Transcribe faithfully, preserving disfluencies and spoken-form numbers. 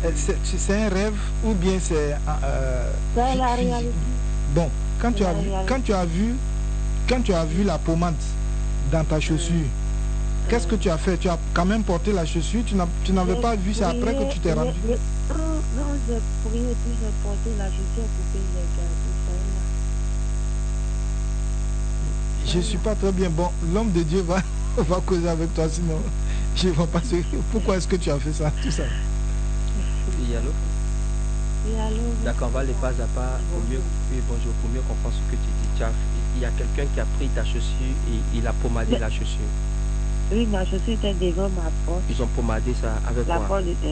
c'est un rêve ou bien c'est... Euh, c'est la réalité. Bon, quand tu, as vu, quand tu as vu quand tu as vu la pommade dans ta chaussure, euh, qu'est-ce que tu as fait? Tu as quand même porté la chaussure, tu n'avais pas vu, c'est après que tu t'es rendu. Non, non, j'ai prié, puis j'ai porté la chaussure pour que j'ai gardé ça. Je ne suis pas très bien. Bon, l'homme de Dieu va, va causer avec toi, sinon je ne vois pas ce... Pourquoi est-ce que tu as fait ça, tout ça? Oui, allô? Oui, allô? D'accord, on va les pas à pas. Pour mieux, oui, bonjour, pour mieux comprendre ce que tu dis. Tu as, il y a quelqu'un qui a pris ta chaussure et il a pommadé Mais... la chaussure. Oui, ma chaussure était devant ma porte. Ils ont pommadé ça avec la quoi? Porte de...